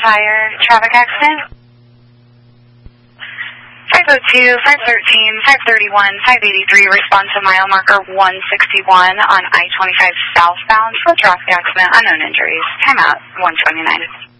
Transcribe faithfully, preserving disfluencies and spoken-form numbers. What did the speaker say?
Tire traffic accident. five oh two, five thirteen, five thirty-one, five eighty-three, respond to mile marker one sixty-one on I twenty-five southbound for traffic accident, unknown injuries. Timeout one twenty-nine.